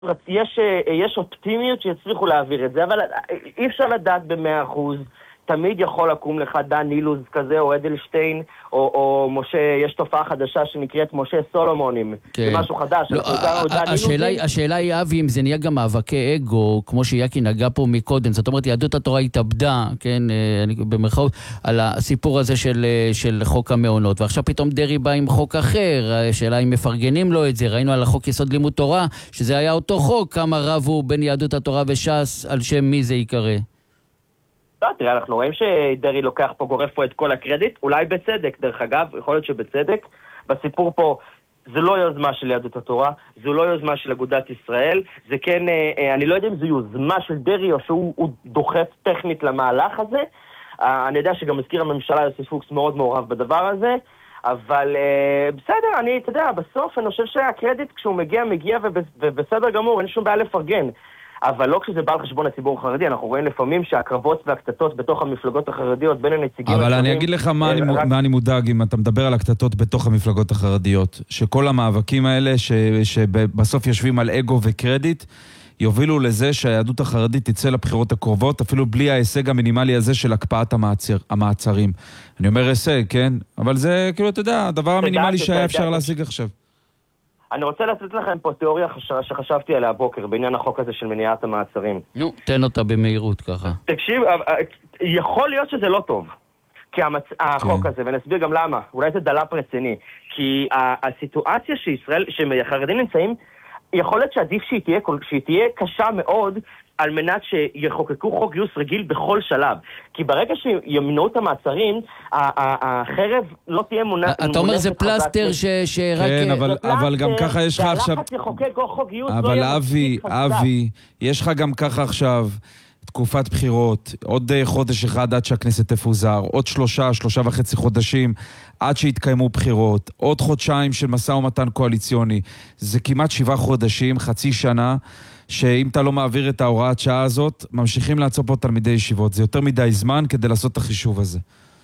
יש אופטימיות שיצליחו להעביר את זה, אבל אי אפשר לדעת ב100%. תמיד יכול לקום לך דן אילוז כזה, או אדלשטיין, או משה, יש תופעה חדשה שנקראת משה סולומונים. זה משהו חדש. השאלה היא, אבי, אם זה נהיה גם מאבקי אגו, כמו שיאקי נגע פה מקודם, זאת אומרת, יהדות התורה התאבדה, כן, במרכאות, על הסיפור הזה של חוק המעונות, ועכשיו פתאום דרי בא עם חוק אחר, השאלה אם מפרגנים לו את זה, ראינו על החוק יסוד לימוד תורה, שזה היה אותו חוק, כמה רבו בין יהדות התורה וש"ס, על שם מי זה יקרא. לא, תראה, אנחנו רואים שדרי לוקח פה, גורף פה את כל הקרדיט, אולי בצדק, דרך אגב, יכול להיות שבצדק, בסיפור פה, זה לא יוזמה של יהדות התורה, זו לא יוזמה של אגודת ישראל, זה כן, אני לא יודע אם זו יוזמה של דרי, או שהוא דוחף טכנית למהלך הזה, אני יודע שגם מזכיר הממשלה יוסי פוקס מאוד מעורב בדבר הזה, אבל בסדר, אתה יודע, בסוף אני חושב שהקרדיט כשהוא מגיע ובסדר גמור, אין שום בעיה לפרגן. אבל לא כשזה בא על חשבון הציבור החרדי, אנחנו רואים לפעמים שהקרבות והקטטות בתוך המפלגות החרדיות בין הנציגים... אבל אני אגיד לך מה אני מודאג אם אתה מדבר על הקטטות בתוך המפלגות החרדיות, שכל המאבקים האלה שבסוף יושבים על אגו וקרדיט, יובילו לזה שהיהדות החרדית תצא לבחירות הקרובות, אפילו בלי ההישג המינימלי הזה של הקפאת המעצרים. אני אומר הישג, כן? אבל זה, כאילו, אתה יודע, הדבר המינימלי שהיה אפשר להשיג עכשיו. אני רוצה לתת לכם פה תיאוריה שחשבתי עליה הבוקר, בעניין החוק הזה של מניעת המעצרים. נו, תן אותה במהירות ככה. תקשיב, יכול להיות שזה לא טוב, כי החוק הזה, ונסביר גם למה, אולי זה דל"פ רציני, כי הסיטואציה שהחרדים נמצאים, יכול להיות שעדיף שהיא תהיה קשה מאוד, על מנת שיחוקקו חוק גיוס רגיל בכל שלב. כי ברגע שימנעו את המעצרים, החרב לא תהיה מונעת... אתה אומר זה פלסטר שרק... כן, אבל גם ככה יש לך עכשיו... והלחץ יחוקק חוק גיוס... אבל אבי, יש לך גם ככה עכשיו תקופת בחירות, עוד חודש אחד עד שהכנסת תפוזר, עוד 3.5 חודשים עד שהתקיימו בחירות, עוד חודשיים של משא ומתן קואליציוני. זה כמעט 7 חודשים, חצי שנה, שאם אתה לא מעביר את ההוראת שעה הזאת, ממשיכים לעצור פה תלמידי ישיבות. זה יותר מדי זמן כדי לעשות את החישוב הזה.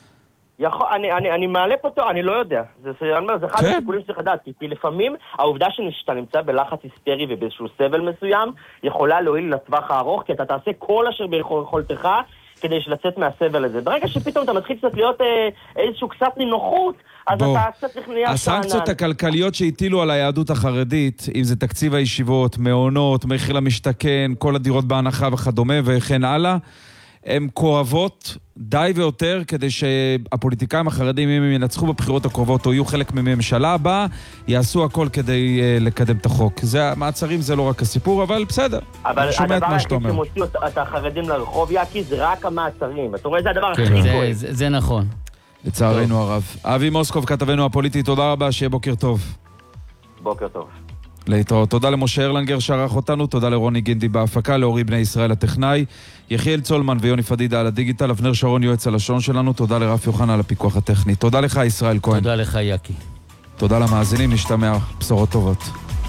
אני מעלה פה טוב, אני לא יודע. זה אחד השיקולים שצריך לדעת, כי לפעמים העובדה שאתה נמצא בלחץ היסטרי ובאיזשהו סבל מסוים, יכולה להועיל לטווח הארוך, כי אתה תעשה כל אשר ביכולתך כדי לצאת מהסבל הזה. ברגע שפתאום אתה מתחיל קצת להיות איזשהו קצת נינוחות, אז אתה קצת צריך להיות... הסנקציות הכלכליות שהטילו על היהדות החרדית, אם זה תקציב הישיבות, מעונות, מחיר למשתכן, כל הדירות בהנחה וכדומה וכן הלאה, הן כואבות די ויותר כדי שהפוליטיקאים החרדים, אם הם ינצחו בבחירות הקרובות או יהיו חלק מממשלה הבאה, יעשו הכל כדי לקדם את החוק. המעצרים זה לא רק הסיפור, אבל בסדר. אבל הדבר הכי שמוציא את החרדים לרחוב, יאקי, זה רק המעצרים. אתה רואה, זה הדבר הכי כואב. זה נכון. לצערנו הרב. אבי מוסקוב, כתבנו הפוליטי, תודה רבה, שיהיה בוקר טוב. בוקר טוב. להתראות. תודה למשה הרלנגר שערך אותנו, תודה לרוני גינדי בהפקה, לאורי בני ישראל הטכנאי, יחיאל צולמן ויוני פדידה על הדיגיטל, אבנר שרון יועץ הלשון שלנו, תודה לרף יוחנה על הפיקוח הטכני. תודה לך ישראל כהן. תודה לך יאקי. תודה למאזינים, נשתמע, בשורות טובות.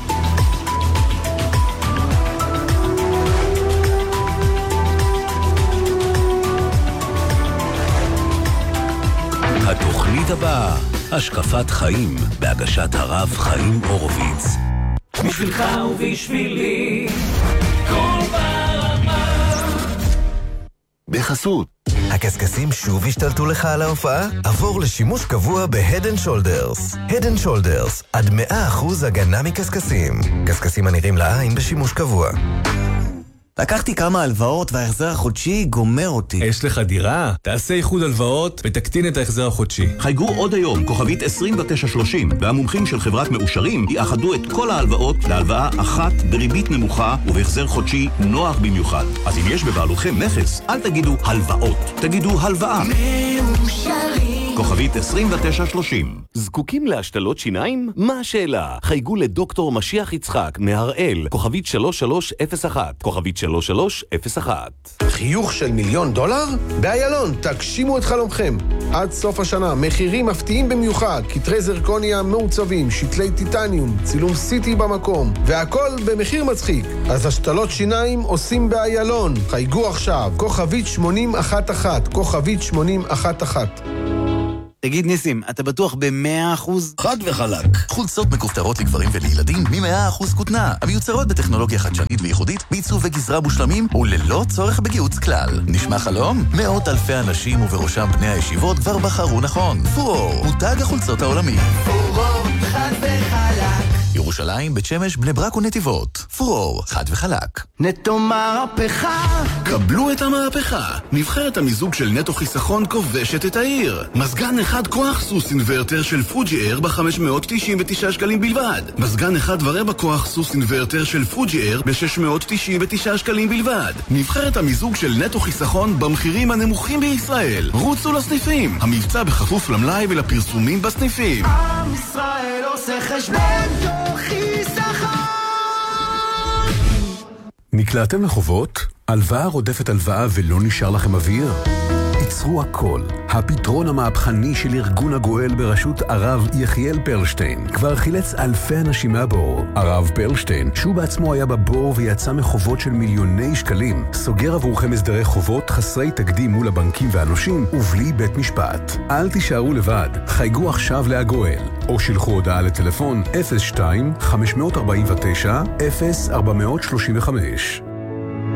התוכנית הבאה, השקפת חיים, בהגשת הרב חיים הורוביץ. בשבילך ובשבילי, כל ברמה. בחסות. הקסקסים שוב השתלטו לך על ההופעה? עבור לשימוש קבוע ב-Head & Shoulders. Head & Shoulders, עד 100% הגנה מקסקסים. קסקסים הנראים לעין בשימוש קבוע. לקחתי כמה הלוואות וההחזר החודשי גומר אותי. יש לך דירה? תעשה איחוד הלוואות ותקטין את ההחזר החודשי. חייגו עוד היום, כוכבית 2930, והמומחים של חברת מאושרים יאחדו את כל ההלוואות להלוואה אחת בריבית נמוכה ובהחזר חודשי נוח במיוחד. אז אם יש בבעלותכם נכס, אל תגידו הלוואות, תגידו הלוואה. מאושרים. כוכבית 2930. זקוקים להשתלות שיניים? מה השאלה? חייגו לדוקטור משיח יצחק מהראל, כוכבית 3301, כוכבית 3301. חיוך של $1,000,000? באיילון, תגשימו את חלומכם. עד סוף השנה, מחירים מפתיעים במיוחד, כתרי זרקוניה מעוצבים, שתלי טיטניום, צילום סיטי במקום, והכל במחיר מצחיק. אז השתלות שיניים עושים באיילון. חייגו עכשיו, כוכבית 8011, כוכבית 8011. תגיד ניסים, אתה בטוח ב100%? חד וחלק. חולצות מכופתרות לגברים ולילדים מ100% כותנה, המיוצרות בטכנולוגיה חדשנית וייחודית, בעיצוב וגזרה מושלמים וללא צורך בגיהוץ כלל. נשמע חלום? מאות אלפי אנשים ובראשם בני הישיבות כבר בחרו נכון. פורור, מותג החולצות העולמי. פורור, חד וחלק. ירושלים, בית שמש, בני ברק ונתיבות. פורור, חד וחלק. נטו מהפכה. קבלו את המהפכה. נבחרת המיזוג של נטו חיסכון כובשת את העיר. מזגן אחד כוח סוס אינוורטר של פוג'י אייר ב-599 שקלים בלבד. מזגן אחד ורבע כוח סוס אינוורטר של פוג'י אייר ב-699 שקלים בלבד. נבחרת המיזוג של נטו חיסכון במחירים הנמוכים בישראל. רוצו לסניפים. המבצע בכפוף למלאי ולפרסומים בסניפים. עם ישראל עושה חשבון. נקלעתם לחובות? הלוואה רודפת הלוואה ולא נשאר לכם אוויר? ייצרו הכל. הפתרון המהפכני של ארגון הגואל בראשות הרב יחיאל פרלשטיין כבר חילץ אלפי אנשים מהבור. הרב פרלשטיין, שהוא בעצמו היה בבור ויצא מחובות של מיליוני שקלים, סוגר עבורכם הסדרי חובות חסרי תקדים מול הבנקים והנושים ובלי בית משפט. אל תישארו לבד. חייגו עכשיו להגואל או שלחו הודעה לטלפון 02-549-0435.